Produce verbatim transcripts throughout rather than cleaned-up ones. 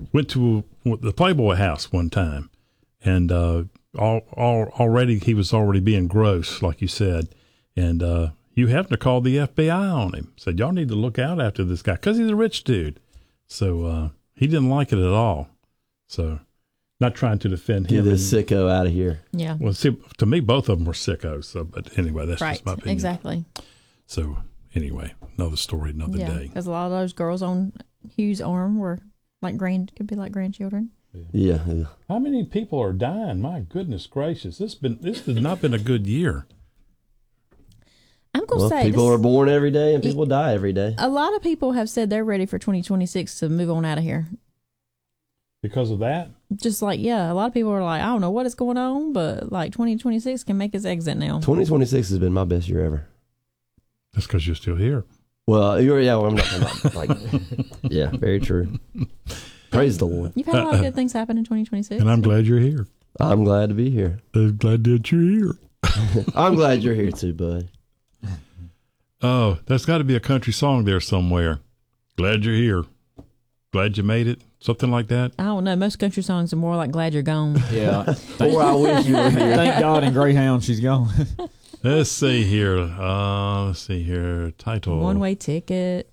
went to the Playboy house one time, and uh, all, all, already he was already being gross, like you said, and uh, Hugh Hefner called the F B I on him. Said, y'all need to look out after this guy because he's a rich dude. So uh, he didn't like it at all. So not trying to defend Get him. this sicko out of here. Yeah. Well, see, to me, both of them were sickos. So, but anyway, that's Right. just my opinion. Exactly. So anyway, another story, another Yeah, day. because a lot of those girls on Hugh's arm were like grand, could be like grandchildren. Yeah, yeah. How many people are dying? My goodness gracious, this been this has not been a good year. I'm gonna Well, say people this, are born every day and people die every day. a lot of people have said they're ready for twenty twenty-six to move on out of here. Because of that? Just like, yeah, a lot of people are like, I don't know what is going on, but like twenty twenty-six can make us exit now. twenty twenty-six has been my best year ever. That's because you're still here. Well, you're, yeah, well, I'm not talking about, like, yeah, very true. Praise the Lord. You've had a lot of good things happen in twenty twenty-six. And I'm glad you're here. I'm glad to be here. I'm glad that you're here. I'm glad you're here too, bud. Oh, there's got to be a country song there somewhere. Glad you're here. Glad you made it. Something like that. I don't know. Most country songs are more like "Glad You're Gone." Yeah. Or I wish you were here. Thank God in Greyhound she's gone. Let's see here. Uh, let's see here. Title. One Way Ticket.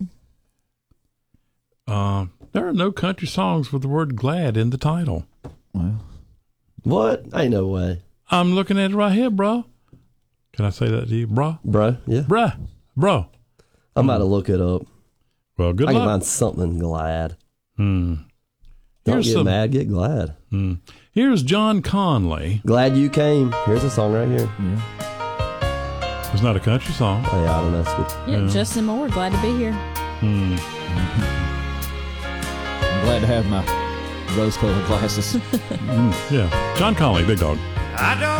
Uh, there are no country songs with the word glad in the title. Well, What? Ain't no way. I'm looking at it right here, bro. Can I say that to you, bro? Bro, yeah. Bruh, bro. I'm about to look it up. Well, good I can luck. find something glad. Hmm. Don't Here's get some- mad, get glad. Hmm. Here's John Conley. Glad you came. Here's a song right here. yeah. It's not a country song. Oh, yeah, I don't know. It's good. Yeah, Yeah. Justin Moore. Glad to be here. Hmm. I'm glad to have my rose-colored glasses. Mm, yeah. John Conley, big dog. I don't